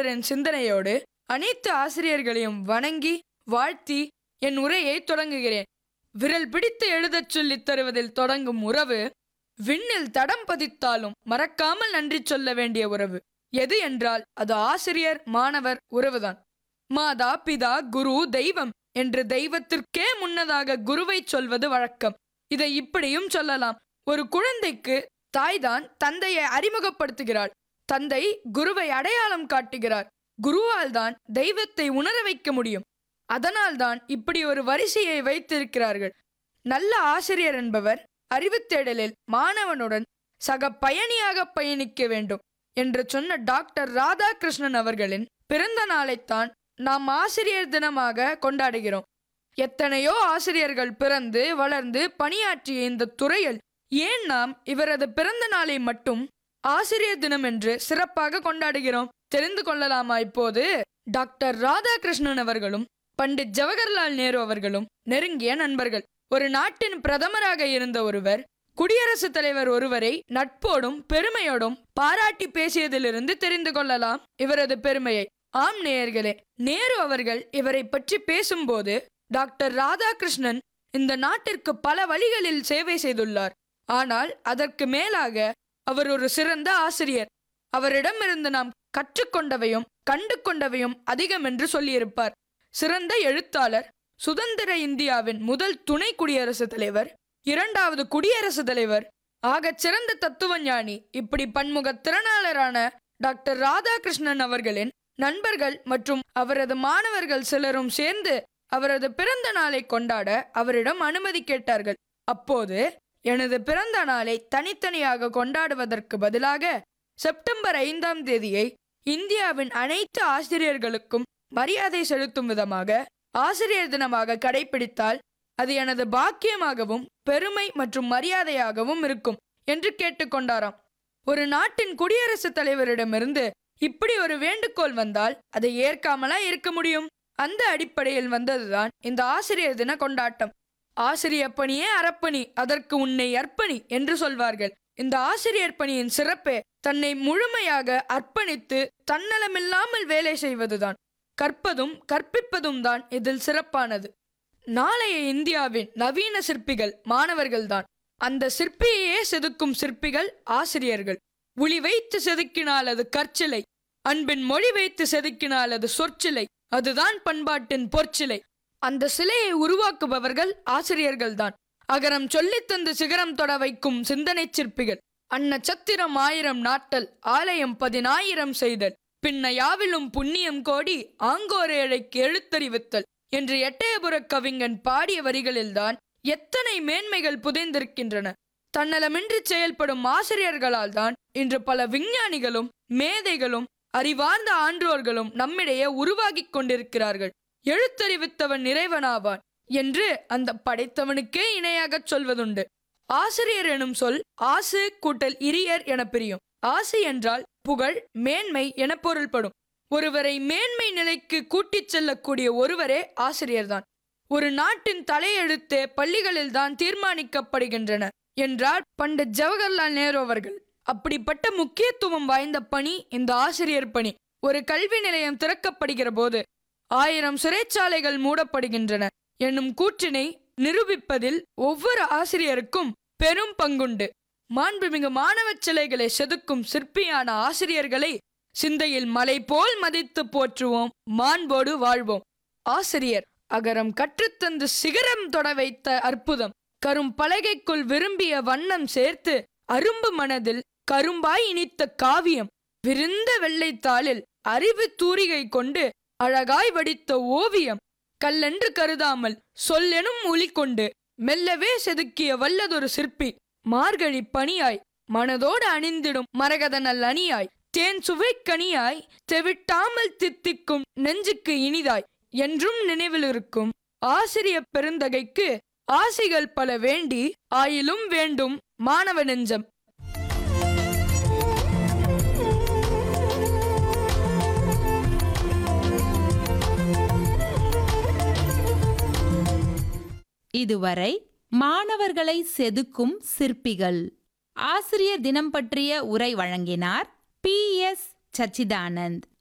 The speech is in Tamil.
என்ற சிந்தனையோடு அனைத்து ஆசிரியர்களையும் வணங்கி வாழ்த்தி என் உரையை தொடங்குகிறேன். விரல் பிடித்து எழுதச் சொல்லித் தருவதில் தொடங்கும் உறவு விண்ணில் தடம் பதித்தாலும் மறக்காமல் நன்றி சொல்ல வேண்டிய உறவு எது என்றால் அது ஆசிரியர் மாணவர் உறவுதான். மாதா பிதா குரு தெய்வம் என்று தெய்வத்திற்கே முன்னதாக குருவை சொல்வது வழக்கம். இதை இப்படியும் சொல்லலாம். ஒரு குழந்தைக்கு தாய்தான் தந்தையை அறிமுகப்படுத்துகிறாள். தந்தை குருவை அடையாளம் காட்டுகிறார். குருவால் தான் தெய்வத்தை உணர வைக்க முடியும். அதனால்தான் இப்படி ஒரு வரிசையை வைத்திருக்கிறார்கள். நல்ல ஆசிரியர் என்பவர் அறிவுத்தேடலில் மாணவனுடன் சக பயணியாக பயணிக்க வேண்டும் என்று சொன்ன டாக்டர் ராதாகிருஷ்ணன் அவர்களின் பிறந்த நாளைத்தான் நாம் ஆசிரியர் தினமாக கொண்டாடுகிறோம். எத்தனையோ ஆசிரியர்கள் பிறந்து வளர்ந்து பணியாற்றிய இந்த துறையில் ஏன் நாம் இவரது பிறந்த நாளை மட்டும் ஆசிரியர் தினம் என்று சிறப்பாக கொண்டாடுகிறோம்? தெரிந்து கொள்ளலாமா? இப்போது டாக்டர் ராதாகிருஷ்ணன் அவர்களும் பண்டிட் ஜவஹர்லால் நேரு அவர்களும் நெருங்கிய நண்பர்கள். ஒரு நாட்டின் பிரதமராக இருந்த ஒருவர் குடியரசுத் தலைவர் ஒருவரை நட்போடும் பெருமையோடும் பாராட்டி பேசியதிலிருந்து தெரிந்து கொள்ளலாம் இவரது பெருமையை. ஆம் நேயர்களே, நேரு அவர்கள் இவரை பற்றி பேசும்போது டாக்டர் ராதாகிருஷ்ணன் இந்த நாட்டிற்கு பல வழிகளில் சேவை செய்துள்ளார். ஆனால் அதற்கு மேலாக அவர் ஒரு சிறந்த ஆசிரியர். அவரிடமிருந்து நாம் கற்றுக்கொண்டவையும் கண்டு கொண்டவையும் அதிகம் என்று சொல்லியிருப்பார். சிறந்த எழுத்தாளர், சுதந்திர இந்தியாவின் முதல் துணை குடியரசுத் தலைவர், இரண்டாவது குடியரசுத் தலைவர், ஆகச் சிறந்த தத்துவ ஞானி, இப்படி பன்முக திறனாளரான டாக்டர் ராதாகிருஷ்ணன் அவர்களின் நண்பர்கள் மற்றும் அவரது மாணவர்கள் சிலரும் சேர்ந்து அவரது பிறந்த நாளை கொண்டாட அவரிடம் அனுமதி கேட்டார்கள். அப்போது எனது பிறந்த நாளை தனித்தனியாக கொண்டாடுவதற்கு பதிலாக செப்டம்பர் 5ஆம் தேதியை இந்தியாவின் அனைத்து ஆசிரியர்களுக்கும் மரியாதை செலுத்தும் விதமாக ஆசிரியர் தினமாக கடைபிடித்தால் அது எனது பாக்கியமாகவும் பெருமை மற்றும் மரியாதையாகவும் இருக்கும் என்று கேட்டுக்கொண்டாராம். ஒரு நாட்டின் குடியரசுத் தலைவரிடமிருந்து இப்படி ஒரு வேண்டுகோள் வந்தால் அதை ஏற்காமலா இருக்க முடியும்? அந்த அடிப்படையில் வந்ததுதான் இந்த ஆசிரியர் தின கொண்டாட்டம். ஆசிரியர் பணியே அறப்பணி, அதற்கு உன்னை அர்ப்பணி என்று சொல்வார்கள். இந்த ஆசிரியர் பணியின் சிறப்பே தன்னை முழுமையாக அர்ப்பணித்து தன்னலமில்லாமல் வேலை செய்வதுதான். கற்பதும் கற்பிப்பதும் தான் இதில் சிறப்பானது. நாளைய இந்தியாவின் நவீன சிற்பிகள் மாணவர்கள்தான். அந்த சிற்பியையே செதுக்கும் சிற்பிகள் ஆசிரியர்கள். உளி வைத்து செதுக்கினால் அது கற்சிலை, அன்பின் மொழி வைத்து செதுக்கினால் அது சொற்சிலை, அதுதான் பண்பாட்டின் பொற்சிலை. அந்த சிலையை உருவாக்குபவர்கள் ஆசிரியர்கள்தான். அகரம் சொல்லித்தந்து சிகரம் தொட வைக்கும் சிந்தனை சிற்பிகள். அன்ன சத்திரம் 1000 நாட்டல், ஆலயம் 10,000 செய்தல், பின்ன யாவிலும் புண்ணியம் கோடி, ஆங்கோர் ஏழைக்கு எழுத்தறிவித்தல் என்று எட்டயபுர கவிஞன் பாடிய வரிகளில்தான் எத்தனை மேன்மைகள் புதைந்திருக்கின்றன. தன்னலமின்றி செயல்படும் ஆசிரியர்களால் தான் இன்று பல விஞ்ஞானிகளும் மேதைகளும் அறிவார்ந்த ஆன்றோர்களும் நம்மிடையே உருவாகி கொண்டிருக்கிறார்கள். எழுத்தறிவித்தவன் இறைவனாவான் என்று அந்த படைத்தவனுக்கே இணையாக சொல்வதுண்டு. ஆசிரியர் எனும் சொல் ஆசு கூட்டல் இரியர் என பிரியும். ஆசு என்றால் புகழ், மேன்மை என பொருள்படும். ஒருவரை மேன்மை நிலைக்கு கூட்டிச் செல்லக்கூடிய ஒருவரே ஆசிரியர்தான். ஒரு நாட்டின் தலையெழுத்தே பள்ளிகளில் தான் தீர்மானிக்கப்படுகின்றன என்றார் பண்டிட் ஜவஹர்லால் நேரு அவர்கள். அப்படிப்பட்ட முக்கியத்துவம் வாய்ந்த பணி இந்த ஆசிரியர் பணி. ஒரு கல்வி நிலையம் திறக்கப்படுகிற போது 1000 சிறைச்சாலைகள் மூடப்படுகின்றன என்னும் கூற்றினை நிரூபிப்பதில் ஒவ்வொரு ஆசிரியருக்கும் பெரும் பங்குண்டு. மாண்புமிகு மாணவ சிலைகளை செதுக்கும் சிற்பியான ஆசிரியர்களை சிந்தையில் மலை போல் மதித்து போற்றுவோம், மாண்போடு வாழ்வோம். ஆசிரியர் அகரம் கற்றுத்தந்து சிகரம் தொட வைத்த அற்புதம், கரும் பலகைக்குள் விரும்பிய வண்ணம் சேர்த்து அரும்பு மனதில் கரும்பாய் இனித்த காவியம், விரிந்த வெள்ளைத்தாளில் அறிவு தூரிகை கொண்டு அழகாய் வடித்த ஓவியம், கல்லென்று கருதாமல் சொல்லெனும் ஒளி கொண்டு மெல்லவே செதுக்கிய வல்லதொரு சிற்பி, மார்கழி பனியாய் மனதோடு அணிந்திடும் மரகத நல் அணியாய், தேன் சுவை கனியாய் தெவிட்டாமல் தித்திக்கும் நெஞ்சுக்கு இனிதாய் என்றும் நினைவிலிருக்கும் ஆசிரிய பெருந்தகைக்கு ஆசிகள் பல வேண்டி ஆயிலும் வேண்டும் மாணவ நெஞ்சம். இதுவரை மாணவர்களை செதுக்கும் சிற்பிகள் ஆசிரியர் தினம் பற்றிய உரை வழங்கினார் PS சச்சிதானந்த்.